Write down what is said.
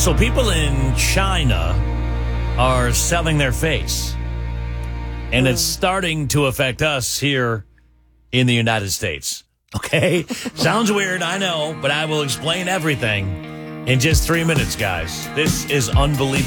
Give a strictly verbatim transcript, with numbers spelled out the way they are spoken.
So people in China are selling their face, and it's starting to affect us here in the United States. Okay? Sounds weird, I know, but I will explain everything in just three minutes, guys. This is unbelievable.